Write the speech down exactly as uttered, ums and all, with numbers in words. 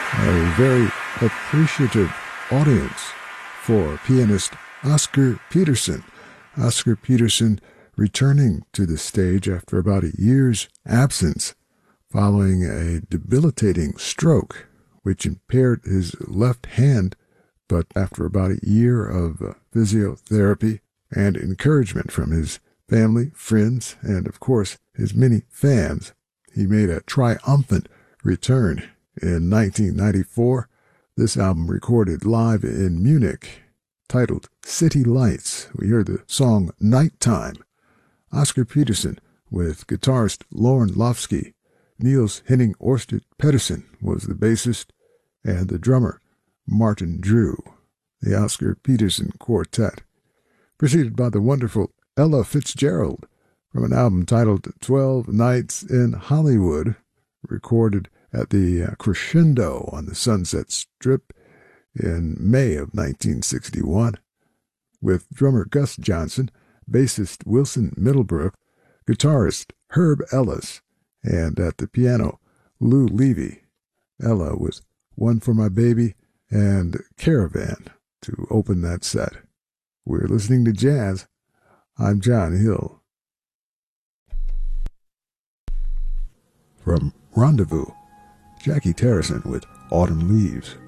A very appreciative audience for pianist Oscar Peterson. Oscar Peterson returning to the stage after about a year's absence following a debilitating stroke which impaired his left hand, but after about a year of uh, physiotherapy and encouragement from his family, friends, and of course his many fans, he made a triumphant return in nineteen ninety-four. This album recorded live in Munich, titled City Lights. We heard the song Nighttime. Oscar Peterson with guitarist Lauren Lofsky. Niels Henning Orsted Pedersen was the bassist, and the drummer Martin Drew. The Oscar Peterson Quartet. Preceded by the wonderful Ella Fitzgerald from an album titled Twelve Nights in Hollywood, recorded at the Crescendo on the Sunset Strip in May of nineteen sixty-one, with drummer Gus Johnson, bassist Wilson Middlebrook, guitarist Herb Ellis, and at the piano, Lou Levy. Ella with One for My Baby and Caravan to open that set. We're listening to jazz. I'm John Hill. From Rendezvous, Jackie Terrison with Autumn Leaves.